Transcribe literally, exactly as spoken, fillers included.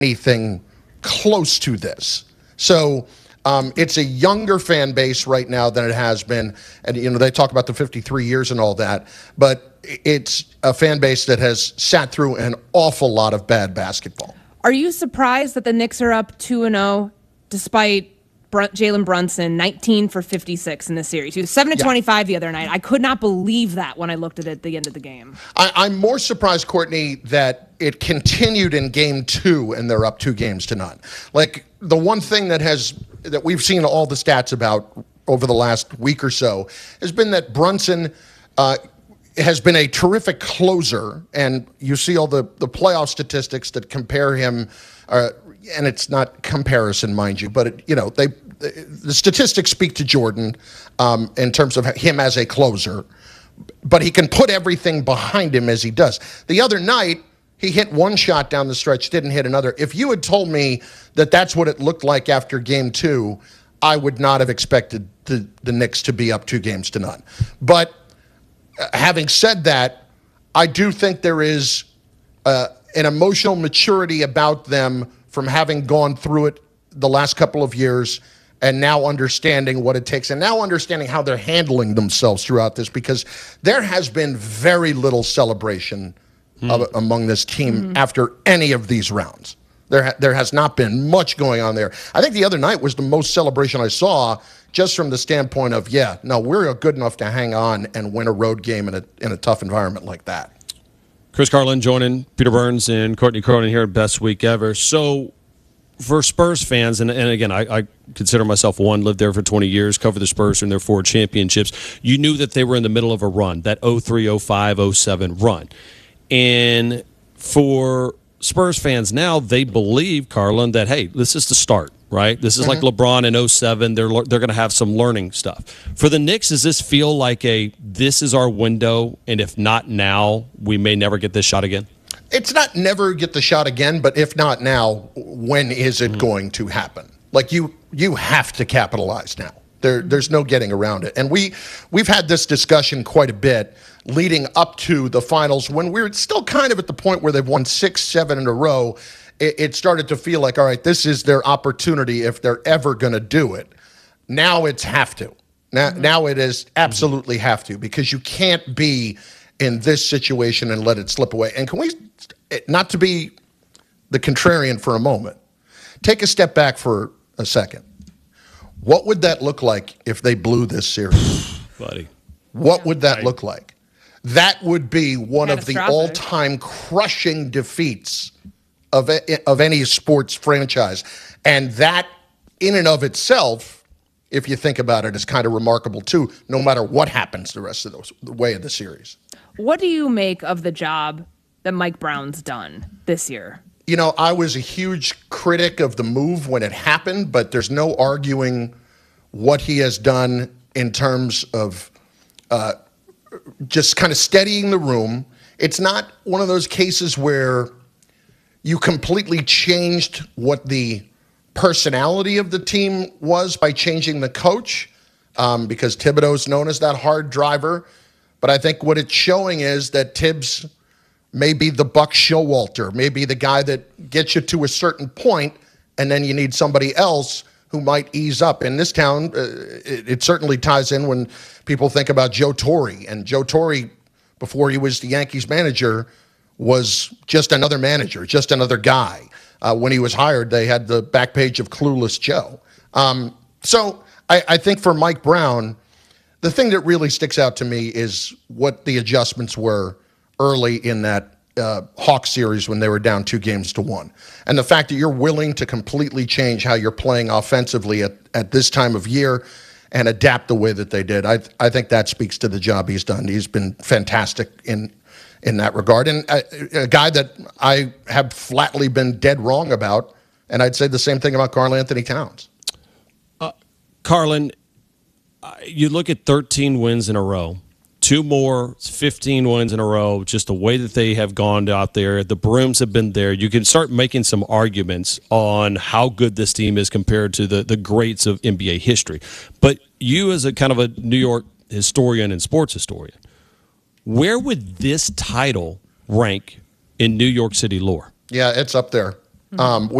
anything close to this. So um, it's a younger fan base right now than it has been. And, you know, they talk about the fifty-three years and all that, but it's a fan base that has sat through an awful lot of bad basketball. Are you surprised that the Knicks are up two and oh despite Br- Jalen Brunson nineteen for fifty-six in this series? He was seven to Yeah. twenty-five the other night. I could not believe that when I looked at it at the end of the game. I, I'm more surprised, Courtney, that it continued in game two and they're up two games to none. Like, the one thing that has that we've seen all the stats about over the last week or so has been that Brunson uh, has been a terrific closer, and you see all the, the playoff statistics that compare him, uh, and it's not comparison, mind you, but, it, you know, they the statistics speak to Jordan um, in terms of him as a closer, but he can put everything behind him as he does. The other night, he hit one shot down the stretch, didn't hit another. If you had told me that that's what it looked like after game two, I would not have expected the, the Knicks to be up two games to none. But uh, having said that, I do think there is uh, an emotional maturity about them from having gone through it the last couple of years and now understanding what it takes and now understanding how they're handling themselves throughout this, because there has been very little celebration Of, among this team mm-hmm. after any of these rounds. There, ha- there has not been much going on there. I think the other night was the most celebration I saw, just from the standpoint of, yeah, no, we're good enough to hang on and win a road game in a in a tough environment like that. Chris Carlin joining Peter Burns and Courtney Cronin here at Best Week Ever. So for Spurs fans, and, and again, I, I consider myself one, lived there for twenty years, covered the Spurs and their four championships. You knew that they were in the middle of a run, that oh three, oh five, oh seven run. And for Spurs fans now, they believe, Carlin, that, hey, this is the start, right? This is mm-hmm. like LeBron in oh seven. They're they're going to have some learning stuff. For the Knicks, does this feel like a this is our window, and if not now, we may never get this shot again? It's not never get the shot again, but if not now, when is it mm-hmm. going to happen? Like, you you have to capitalize now. There, there's no getting around it. And we, we've had this discussion quite a bit leading up to the finals when we're still kind of at the point where they've won six, seven in a row. It, it started to feel like, all right, this is their opportunity if they're ever going to do it. Now it's have to. Now, mm-hmm. now it is absolutely have to, because you can't be in this situation and let it slip away. And can we, not to be the contrarian for a moment, take a step back for a second. What would that look like if they blew this series? Buddy. What would that look like? That would be one of the Catastrophic. all-time crushing defeats of, of any sports franchise. And that, in and of itself, if you think about it, is kind of remarkable, too, no matter what happens the rest of those, the way of the series. What do you make of the job that Mike Brown's done this year? You know, I was a huge critic of the move when it happened, but there's no arguing what he has done in terms of uh, just kind of steadying the room. It's not one of those cases where you completely changed what the personality of the team was by changing the coach, um, because Thibodeau's known as that hard driver. But I think what it's showing is that Tibbs maybe the Buck Showalter, maybe the guy that gets you to a certain point, and then you need somebody else who might ease up. In this town, uh, it, it certainly ties in when people think about Joe Torre. And Joe Torre, before he was the Yankees manager, was just another manager, just another guy. Uh, when he was hired, they had the back page of Clueless Joe. Um, so I, I think for Mike Brown, the thing that really sticks out to me is what the adjustments were early in that uh, Hawks series when they were down two games to one. And the fact that you're willing to completely change how you're playing offensively at, at this time of year and adapt the way that they did, I I think that speaks to the job he's done. He's been fantastic in in that regard. And a, a guy that I have flatly been dead wrong about, and I'd say the same thing about Karl Anthony Towns. Uh, Carlin, uh, you look at thirteen wins in a row. Two more, fifteen wins in a row, just the way that they have gone out there. The brooms have been there. You can start making some arguments on how good this team is compared to the, the greats of N B A history. But you, as a kind of a New York historian and sports historian, where would this title rank in New York City lore? Yeah, it's up there. Um,